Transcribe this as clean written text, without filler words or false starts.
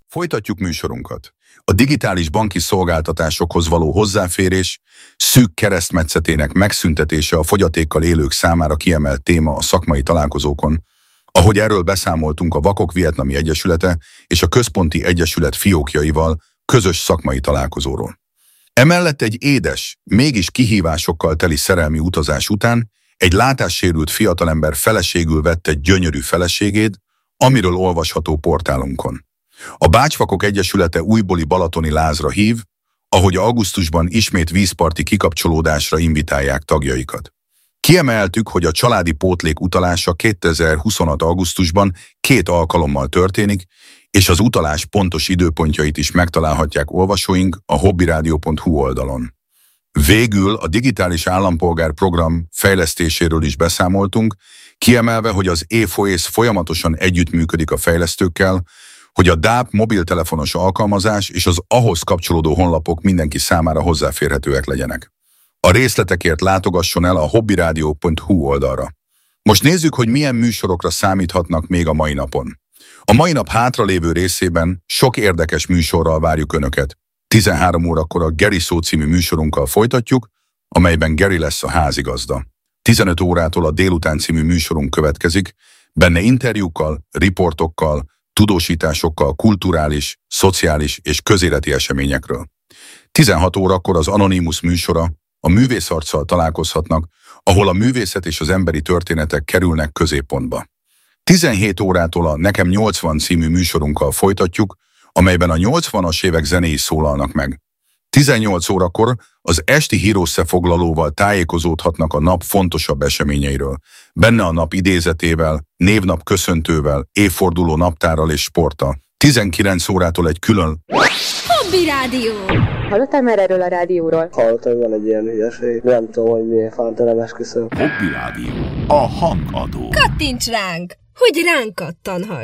Folytatjuk műsorunkat. A digitális banki szolgáltatásokhoz való hozzáférés szűk keresztmetszetének megszüntetése a fogyatékkal élők számára kiemelt téma a szakmai találkozókon, ahogy erről beszámoltunk a Vakok Vietnami Egyesülete és a Központi Egyesület fiókjaival közös szakmai találkozóról. Emellett egy édes, mégis kihívásokkal teli szerelmi utazás után egy látássérült fiatalember feleségül vette gyönyörű feleségét, amiről olvasható portálunkon. A Bácsvakok Egyesülete újbóli balatoni lázra hív, ahogy augusztusban ismét vízparti kikapcsolódásra invitálják tagjaikat. Kiemeltük, hogy a családi pótlék utalása 2026. augusztusban 2 alkalommal történik, és az utalás pontos időpontjait is megtalálhatják olvasóink a hobbyradio.hu oldalon. Végül a digitális állampolgár program fejlesztéséről is beszámoltunk, kiemelve, hogy az e-Foész folyamatosan együttműködik a fejlesztőkkel, hogy a DAP mobiltelefonos alkalmazás és az ahhoz kapcsolódó honlapok mindenki számára hozzáférhetőek legyenek. A részletekért látogasson el a hobbyradio.hu oldalra. Most nézzük, hogy milyen műsorokra számíthatnak még a mai napon. A mai nap hátralévő részében sok érdekes műsorral várjuk Önöket. 13 órakor a Geri Szó című műsorunkkal folytatjuk, amelyben Geri lesz a házigazda. 15 órától a Délután című műsorunk következik, benne interjúkkal, riportokkal, tudósításokkal kulturális, szociális és közéleti eseményekről. 16 órakor az Anonymous műsora, a művészarccal találkozhatnak, ahol a művészet és az emberi történetek kerülnek középpontba. 17 órától a Nekem 80 című műsorunkkal folytatjuk, amelyben a 80-as évek zenéi szólalnak meg. 18 órakor az esti hírösszefoglalóval tájékozódhatnak a nap fontosabb eseményeiről. Benne a nap idézetével, névnap köszöntővel, évforduló naptárral és sporttal. 19 órától egy külön Hobby Rádió! Hallottál már erről a rádióról? Hallottam, van egy ilyen hülyeség. Nem tudom, hogy miért fánt, nem esküszöm. Hobby Rádió. A hangadó. Kattints ránk, hogy ránk kattanhass!